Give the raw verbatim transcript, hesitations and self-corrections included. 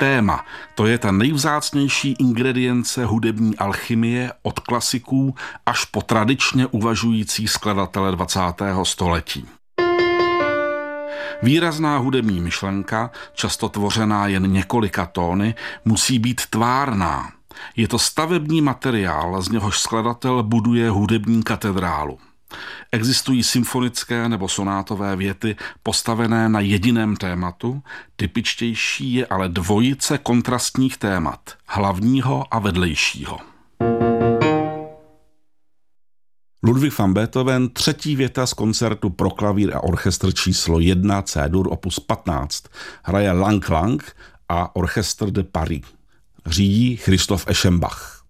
téma. To je ta nejvzácnější ingredience hudební alchymie od klasiků až po tradičně uvažující skladatele dvacátého století. Výrazná hudební myšlenka, často tvořená jen několika tóny, musí být tvárná. Je to stavební materiál, z něhož skladatel buduje hudební katedrálu. Existují symfonické nebo sonátové věty postavené na jediném tématu, typičtější je ale dvojice kontrastních témat, hlavního a vedlejšího. Ludwig van Beethoven, třetí věta z koncertu pro klavír a orchestr číslo jedna C-dur opus patnáct, hraje Lang Lang a Orchestre de Paris. Řídí Christoph Eschenbach.